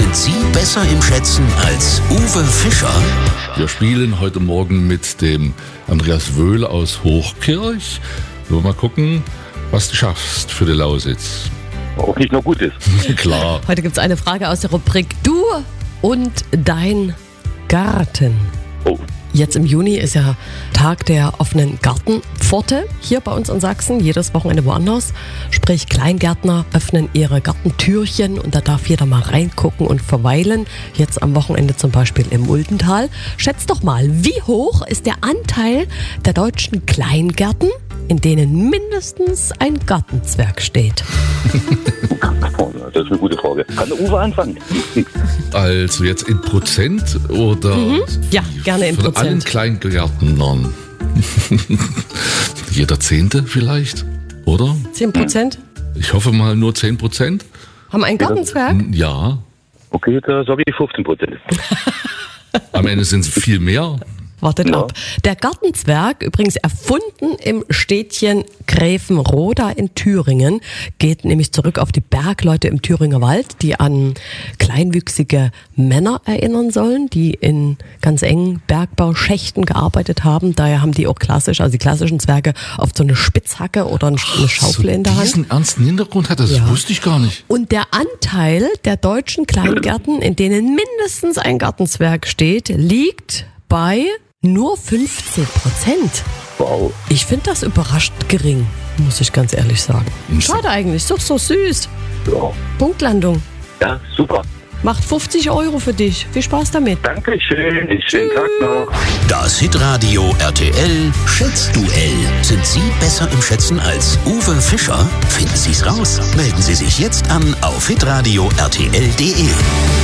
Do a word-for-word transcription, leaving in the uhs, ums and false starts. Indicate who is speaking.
Speaker 1: Sind Sie besser im Schätzen als Uwe Fischer?
Speaker 2: Wir spielen heute Morgen mit dem Andreas Wöhl aus Hochkirch. Wir wollen mal gucken, was du schaffst für die Lausitz.
Speaker 3: Ob nicht noch gut ist.
Speaker 2: Klar.
Speaker 4: Heute gibt es eine Frage aus der Rubrik Du und dein Garten.
Speaker 3: Oh.
Speaker 4: Jetzt im Juni ist ja Tag der offenen Gartenpforte hier bei uns in Sachsen, jedes Wochenende woanders. Sprich, Kleingärtner öffnen ihre Gartentürchen und da darf jeder mal reingucken und verweilen. Jetzt am Wochenende zum Beispiel im Muldental. Schätzt doch mal, wie hoch ist der Anteil der deutschen Kleingärten, in denen mindestens ein Gartenzwerg steht?
Speaker 3: Das ist eine gute Frage. Kann der Uwe anfangen?
Speaker 2: Also jetzt in Prozent oder?
Speaker 4: Mhm. Ja, gerne in
Speaker 2: von
Speaker 4: Prozent.
Speaker 2: allen Kleingärtnern. Jeder Zehnte vielleicht, oder?
Speaker 4: zehn Prozent?
Speaker 2: Ich hoffe mal nur zehn Prozent.
Speaker 4: Haben einen Gartenzwerg?
Speaker 2: Ja,
Speaker 3: Okay, da sage ich fünfzehn Prozent.
Speaker 2: am Ende sind es viel mehr.
Speaker 4: Wartet
Speaker 3: Ja.
Speaker 4: ab. Der Gartenzwerg, übrigens erfunden im Städtchen Gräfenroda in Thüringen, geht nämlich zurück auf die Bergleute im Thüringer Wald, die an kleinwüchsige Männer erinnern sollen, die in ganz engen Bergbauschächten gearbeitet haben. Daher haben die auch klassisch, also die klassischen Zwerge, oft so eine Spitzhacke oder eine Schaufel in der
Speaker 2: so
Speaker 4: Hand.
Speaker 2: diesen ernsten Hintergrund hat, das
Speaker 4: Ja.
Speaker 2: wusste ich gar nicht.
Speaker 4: Und der Anteil der deutschen Kleingärten, in denen mindestens ein Gartenzwerg steht, liegt bei nur fünfzehn Prozent.
Speaker 3: Wow.
Speaker 4: Ich finde das überraschend gering, muss ich ganz ehrlich sagen. Schade eigentlich, ist doch so süß.
Speaker 3: Ja.
Speaker 4: Punktlandung.
Speaker 3: Ja, super.
Speaker 4: Macht fünfzig Euro für dich. Viel Spaß damit.
Speaker 3: Dankeschön. Schönen Tag noch.
Speaker 1: Das Hitradio R T L Schätzduell. Sind Sie besser im Schätzen als Uwe Fischer? Finden Sie's raus. Melden Sie sich jetzt an auf hitradio punkt r t l punkt d e.